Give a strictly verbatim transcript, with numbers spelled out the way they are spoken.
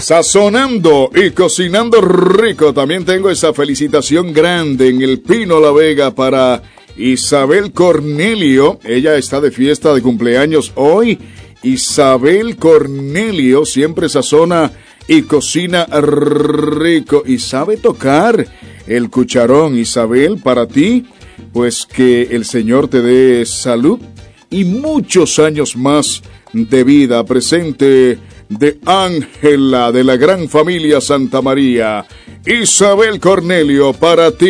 Sazonando y cocinando rico. También tengo esa felicitación grande en el Pino La Vega para Isabel Cornelio. Ella está de fiesta de cumpleaños hoy. Isabel Cornelio siempre sazona y cocina rico y sabe tocar el cucharón. Isabel, para ti, pues que el Señor te dé salud y muchos años más de vida. Presente de Ángela, de la gran familia Santa María. Isabel Cornelio, para ti.